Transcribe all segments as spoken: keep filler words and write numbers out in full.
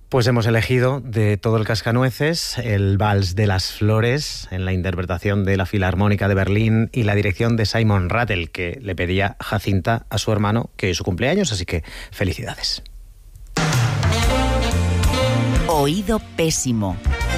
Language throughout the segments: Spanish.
Pues hemos elegido de todo el Cascanueces el Vals de las Flores en la interpretación de la Filarmónica de Berlín y la dirección de Simon Rattle, que le pedía Jacinta a su hermano, que es su cumpleaños, así que felicidades. Oído pésimo.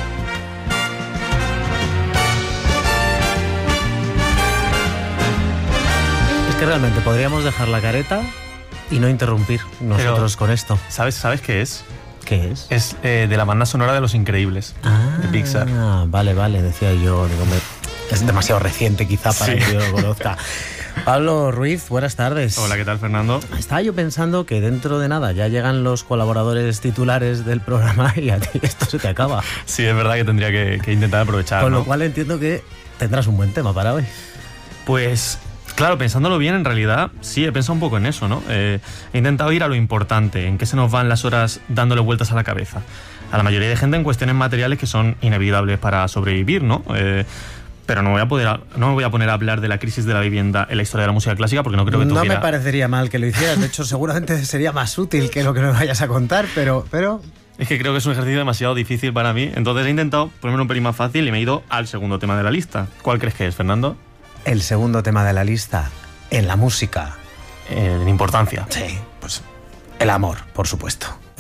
Es que realmente podríamos dejar la careta y no interrumpir nosotros Pero, con esto. ¿Sabes, ¿Sabes qué es? ¿Qué es? Es eh, de la banda sonora de Los Increíbles, ah, de Pixar. Vale, vale, decía yo. Digo, me, es demasiado reciente quizá para Sí. que yo lo conozca. Pablo Ruiz, buenas tardes. Hola, ¿qué tal, Fernando? Estaba yo pensando que dentro de nada ya llegan los colaboradores titulares del programa y a ti esto se te acaba. Sí, es verdad que tendría que, que intentar aprovechar, Con ¿no? lo cual entiendo que tendrás un buen tema para hoy. Pues, claro, pensándolo bien, en realidad, sí, he pensado un poco en eso, ¿no? Eh, he intentado ir a lo importante, en qué se nos van las horas dándole vueltas a la cabeza. A la mayoría de gente en cuestiones materiales que son inevitables para sobrevivir, ¿no? Eh, pero no, voy a poder, no me voy a poner a hablar de la crisis de la vivienda en la historia de la música clásica porque no creo que No tuviera... me parecería mal que lo hicieras, de hecho seguramente sería más útil que lo que me vayas a contar, pero... pero... Es que creo que es un ejercicio demasiado difícil para mí, entonces he intentado ponerme un pelín más fácil y me he ido al segundo tema de la lista. ¿Cuál crees que es, Fernando? El segundo tema de la lista, en la música. Eh, en importancia. Sí, pues el amor, por supuesto.